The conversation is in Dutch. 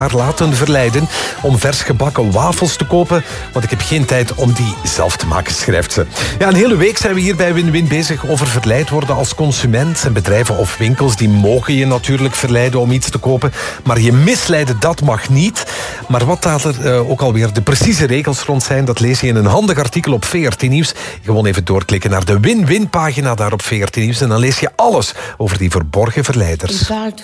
laten verleiden om vers gebakken wafels te kopen, want ik heb geen tijd om die zelf te maken, schrijft ze. Ja, een hele week zijn we hier bij Win-Win bezig over verleid worden als consument. En bedrijven of winkels die mogen je natuurlijk verleiden om iets te kopen, maar je misleiden, dat mag niet. Maar wat daar ook alweer de precieze regels rond zijn, dat lees je in een handig artikel op VRT Nieuws. Gewoon even doorklikken naar de Win-Win pagina daar op VRT Nieuws en dan lees je alles over die verborgen verleiders.